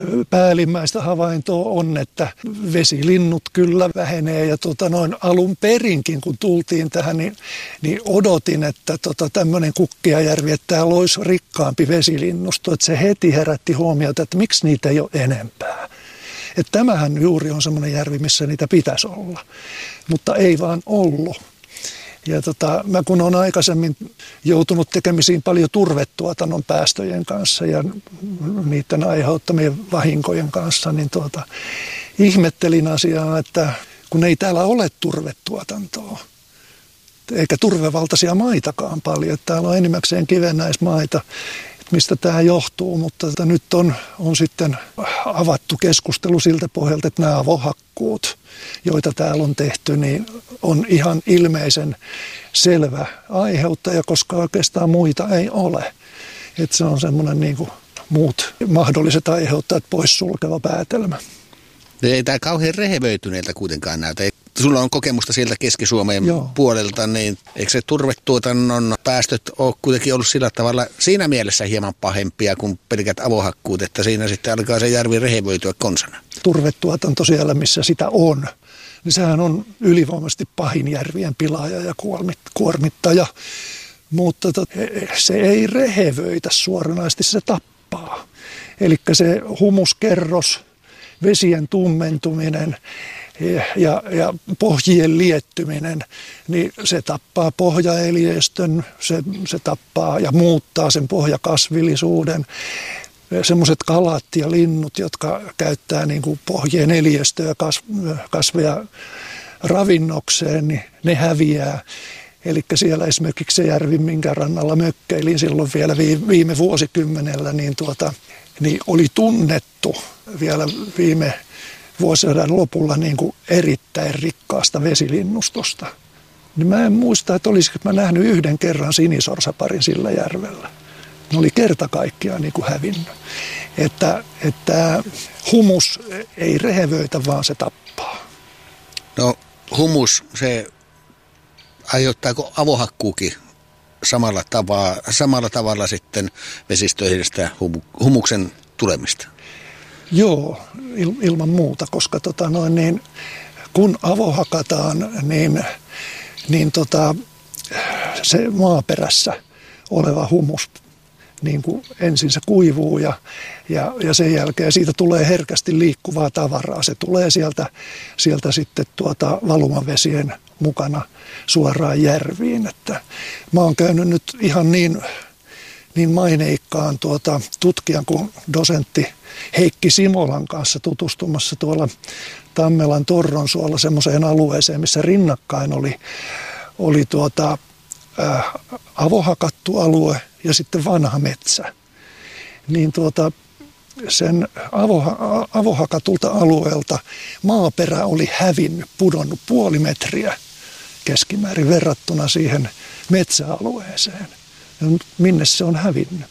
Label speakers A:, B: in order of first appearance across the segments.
A: Päällimmäistä havaintoa on, että vesilinnut kyllä vähenee ja alun perinkin kun tultiin tähän, niin odotin, että tämmöinen Kukkiajärvi, että täällä olisi rikkaampi vesilinnusto, että se heti herätti huomiota, että miksi niitä ei ole enempää. Että tämähän juuri on semmoinen järvi, missä niitä pitäisi olla, mutta ei vaan ollut. Ja mä kun olen aikaisemmin joutunut tekemisiin paljon turvetuotannon päästöjen kanssa ja niiden aiheuttamien vahinkojen kanssa, niin ihmettelin asiaa, että kun ei täällä ole turvetuotantoa, eikä turvevaltaisia maitakaan paljon, että täällä on enimmäkseen kivennäismaita, mistä tämä johtuu, mutta nyt on sitten avattu keskustelu siltä pohjalta, että nämä avohakkuut, joita täällä on tehty, niin on ihan ilmeisen selvä aiheuttaja, koska oikeastaan muita ei ole. Että se on semmoinen niin kuin muut mahdolliset aiheuttajat poissulkeva päätelmä.
B: Ei tämä kauhean rehevöityneeltä kuitenkaan näytä. Sulla on kokemusta sieltä Keski-Suomen puolelta, niin eikö se turvetuotannon päästöt ole kuitenkin ollut sillä tavalla siinä mielessä hieman pahempia kuin pelkät avohakkuut, että siinä sitten alkaa se järvi rehevöityä konsana? Turvetuotanto
A: siellä, missä sitä on, niin sehän on ylivoimaisesti pahin järvien pilaaja ja kuormittaja, mutta se ei rehevöitä suoranaisesti, se tappaa. Eli se humuskerros, vesien tummentuminen ja pohjien liettyminen, niin se tappaa pohjaeliöstön, se tappaa ja muuttaa sen pohjakasvillisuuden. Semmoiset kalat ja linnut, jotka käyttää niin kuin pohjien eliöstöä kasveja ravinnokseen, niin ne häviää. Eli siellä esimerkiksi se järvi, minkä rannalla mökkeilin silloin vielä viime vuosikymmenellä, niin oli tunnettu vielä viime vuosisadan lopulla niin kuin erittäin rikkaasta vesilinnustosta. Niin mä en muista, että olisiko mä nähnyt yhden kerran sinisorsaparin sillä järvellä. Ne oli kerta kaikkiaan niin kuin hävinnyt. Että humus ei rehevöitä, vaan se tappaa.
B: No humus, se aiheuttaako avohakkuukin samalla tavalla sitten vesistöihin sitä humuksen tulemista?
A: Joo, ilman muuta, koska kun avohakataan, niin se maaperässä oleva humus niin kuin ensin se kuivuu ja sen jälkeen siitä tulee herkästi liikkuvaa tavaraa. Se tulee sieltä sitten valumavesien mukana suoraan järviin. Että mä oon käynyt nyt ihan niin maineikkaan tutkijan kuin dosentti Heikki Simolan kanssa tutustumassa tuolla Tammelan Torronsuolla semmoiseen alueeseen, missä rinnakkain oli avohakattu alue ja sitten vanha metsä. Niin sen avohakatulta alueelta maaperä oli hävinnyt, pudonnut 0,5 metriä keskimäärin verrattuna siihen metsäalueeseen. Minne se on hävinnyt?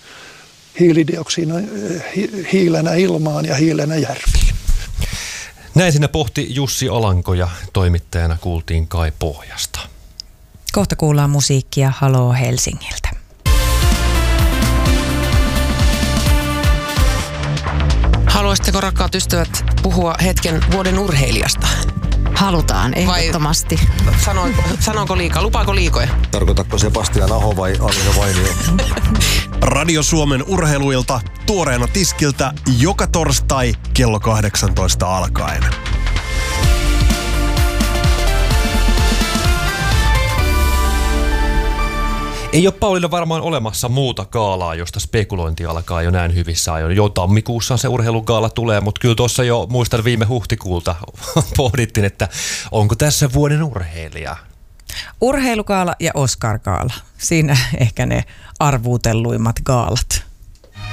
A: Hiilenä ilmaan ja hiilenä järviin.
C: Näin siinä pohti Jussi Alanko ja toimittajana kuultiin Kai Pohjasta.
D: Kohta kuullaan musiikkia Haloo Helsingiltä.
E: Haluaisitteko, rakkaat ystävät, puhua hetken vuoden urheilijasta?
F: Halutaan, ehdottomasti.
E: Sanoinko liikaa? Lupaako liikoja?
G: Tarkoitatko Sebastian Aho vai Alina Vainio?
H: Radio Suomen urheiluilta tuoreena tiskiltä joka torstai kello 18 alkaen.
C: Ei ole Paulilla varmaan olemassa muuta gaalaa, josta spekulointi alkaa jo näin hyvissä ajoin. Jo tammikuussa se urheilugaala tulee, mutta kyllä tuossa jo muistan viime huhtikuulta pohdittiin, että onko tässä vuoden urheilija.
D: Urheilugaala ja Oscar-gaala. Siinä ehkä ne arvuutelluimmat gaalat.